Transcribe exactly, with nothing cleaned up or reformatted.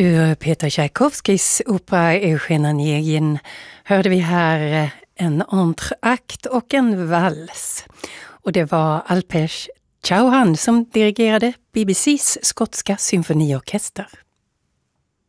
Ur Peter Tchaikovskys opera Eugen Onegin hörde vi här en entreakt och en vals. Och det var Alpesh Chauhan som dirigerade B B C:s skotska symfoniorkester.